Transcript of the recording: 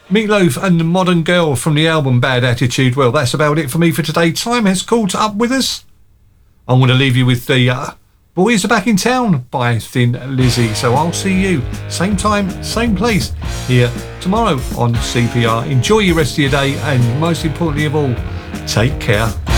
Meatloaf and the Modern Girl from the album Bad Attitude. Well, that's about it for me for today. Time has caught up with us. I'm going to leave you with the Boys Are Back in Town by Thin Lizzy. So I'll see you same time, same place here tomorrow on CPR. Enjoy your rest of your day, and most importantly of all, take care.